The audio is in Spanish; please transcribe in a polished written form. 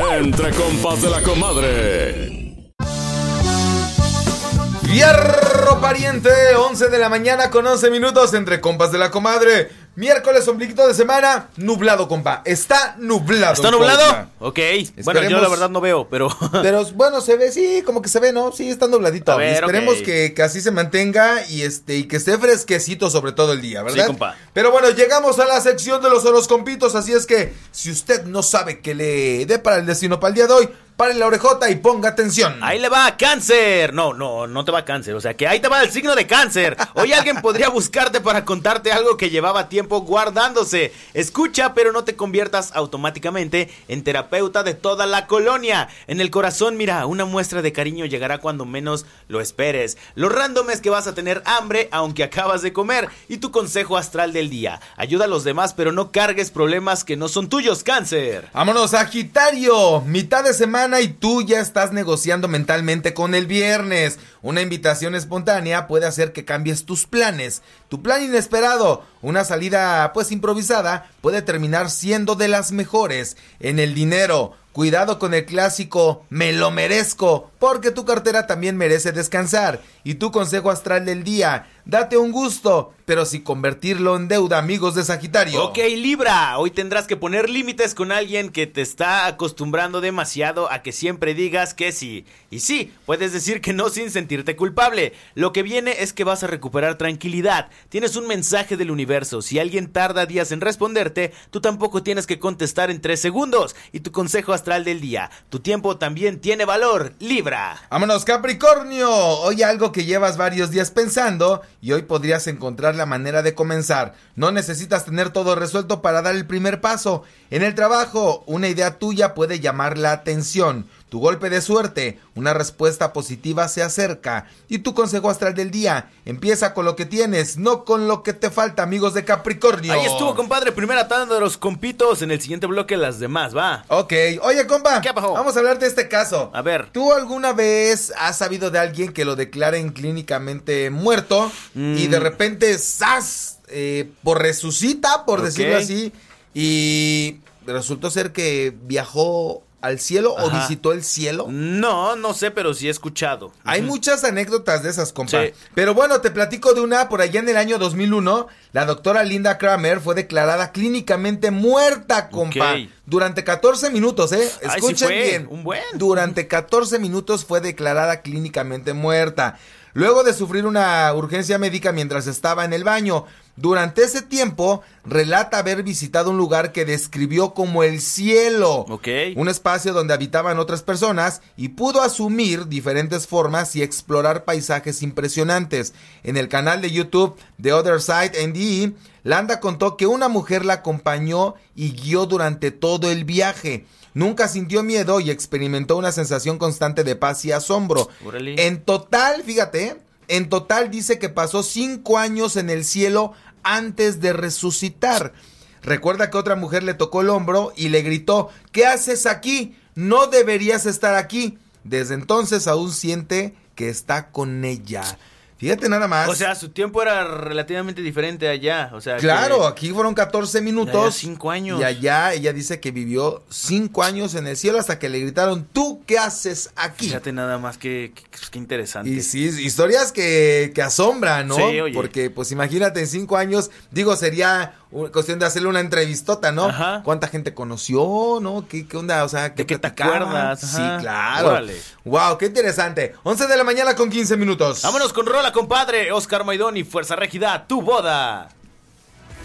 Entre compas de la comadre. Fierro pariente, 11 de la mañana con 11 minutos entre compas de la comadre. Miércoles, ombliguito de semana, nublado, compa. Está nublado. ¿Está nublado? Ok. Bueno, yo la verdad no veo, pero... Pero bueno, se ve, sí, como que se ve, ¿no? Sí, está nubladito. A ver, esperemos okay. que así se mantenga y que esté fresquecito sobre todo el día, ¿verdad? Sí, compa. Pero bueno, llegamos a la sección de los horoscompitos, así es que si usted no sabe qué le dé para el destino para el día de hoy, pare la orejota y ponga atención. Ahí le va Cáncer. No te va Cáncer. O sea, que ahí te va el signo de Cáncer. Hoy alguien podría buscarte para contarte algo que llevaba tiempo guardándose. Escucha, pero no te conviertas automáticamente en terapeuta de toda la colonia. En el corazón, mira, una muestra de cariño llegará cuando menos lo esperes. Lo random es que vas a tener hambre aunque acabas de comer. Y tu consejo astral del día: ayuda a los demás, pero no cargues problemas que no son tuyos, Cáncer. Vámonos, Sagitario. Mitad de semana y tú ya estás negociando mentalmente con el viernes. Una invitación espontánea puede hacer que cambies tus planes. Tu plan inesperado, una salida pues improvisada, puede terminar siendo de las mejores. En el dinero, cuidado con el clásico "me lo merezco", porque tu cartera también merece descansar. Y tu consejo astral del día: date un gusto, pero sin convertirlo en deuda, amigos de Sagitario. Ok, Libra, hoy tendrás que poner límites con alguien que te está acostumbrando demasiado a que siempre digas que sí. Y sí, puedes decir que no sin sentirte culpable. Lo que viene es que vas a recuperar tranquilidad. Tienes un mensaje del universo. Si alguien tarda días en responderte, tú tampoco tienes que contestar en 3 segundos. Y tu consejo astral del día: tu tiempo también tiene valor, Libra. Vámonos, Capricornio. Hoy algo que llevas varios días pensando y hoy podrías encontrar la manera de comenzar. No necesitas tener todo resuelto para dar el primer paso. En el trabajo, una idea tuya puede llamar la atención. Tu golpe de suerte, una respuesta positiva se acerca. Y tu consejo astral del día: empieza con lo que tienes, no con lo que te falta, amigos de Capricornio. Ahí estuvo, compadre, primera tanda de los compitos. En el siguiente bloque las demás, va. Ok, oye, compa, ¿Qué pasó? Vamos a hablar de este caso. A ver. ¿Tú alguna vez has sabido de alguien que lo declaren clínicamente muerto y de repente, ¡zas!, por resucita, por decirlo así, y resultó ser que viajó al cielo? Ajá. ¿O visitó el cielo? No sé, pero sí he escuchado. Hay muchas anécdotas de esas, compa. Sí. Pero bueno, te platico de una. Por allá en el año 2001, la doctora Linda Kramer fue declarada clínicamente muerta, compa. Okay. Durante 14 minutos, Escuchen bien. Un buen. Durante 14 minutos fue declarada clínicamente muerta. Luego de sufrir una urgencia médica mientras estaba en el baño. Durante ese tiempo, relata haber visitado un lugar que describió como el cielo. Okay. Un espacio donde habitaban otras personas y pudo asumir diferentes formas y explorar paisajes impresionantes. En el canal de YouTube The Other Side NDE, Landa contó que una mujer la acompañó y guió durante todo el viaje. Nunca sintió miedo y experimentó una sensación constante de paz y asombro. Órale. En total, fíjate, en total dice que pasó 5 años en el cielo antes de resucitar. Recuerda que otra mujer le tocó el hombro y le gritó: ¿qué haces aquí? No deberías estar aquí. Desde entonces aún siente que está con ella. Fíjate nada más. O sea, su tiempo era relativamente diferente allá. O sea, claro, aquí fueron 14 minutos. 5 años. Y allá ella dice que vivió 5 años en el cielo hasta que le gritaron: ¿tú qué haces aquí? Fíjate nada más que interesante. Y sí, historias que asombran, ¿no? Sí, oye. Porque, pues imagínate, en 5 años, digo, sería cuestión de hacerle una entrevistota, ¿no? Ajá. ¿Cuánta gente conoció, no? ¿Qué onda? O sea, ¿de qué te acuerdas? Ajá. Sí, claro. Órale. Wow, qué interesante. 11 de la mañana con 15 minutos. Vámonos con rola, compadre. Oscar Maidón y Fuerza Régida, Tu Boda.